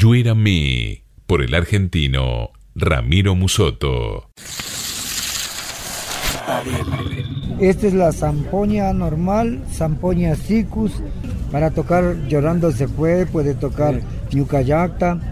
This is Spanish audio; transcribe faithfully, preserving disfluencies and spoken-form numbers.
You Era Me, por el argentino Ramiro Musotto. Esta es la zampoña normal, zampoña siccus. Para tocar Llorando se fue, puede tocar Ñucayacta,